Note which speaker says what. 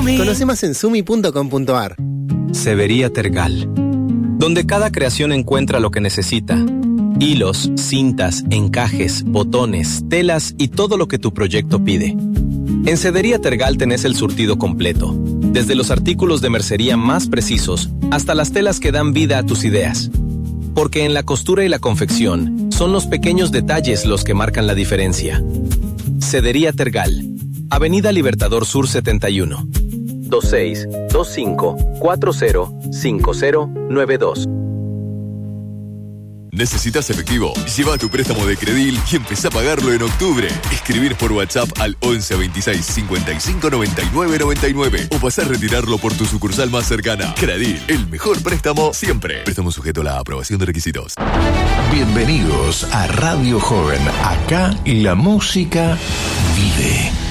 Speaker 1: Sumi.
Speaker 2: Conoce más en sumi.com.ar.
Speaker 3: Severía Tergal, donde cada creación encuentra lo que necesita. Hilos, cintas, encajes, botones, telas y todo lo que tu proyecto pide. En Cedería Tergal tenés el surtido completo, desde los artículos de mercería más precisos hasta las telas que dan vida a tus ideas. Porque en la costura y la confección son los pequeños detalles los que marcan la diferencia. Cedería Tergal, Avenida Libertador Sur 71, 2625405092.
Speaker 4: ¿Necesitas efectivo? Lleva tu préstamo de Credil y empezá a pagarlo en octubre. Escribir por WhatsApp al 11 26 55 99 99 o pasá a retirarlo por tu sucursal más cercana. Credil, el mejor préstamo siempre. Préstamo sujeto a la aprobación de requisitos.
Speaker 5: Bienvenidos a Radio Joven. Acá la música vive.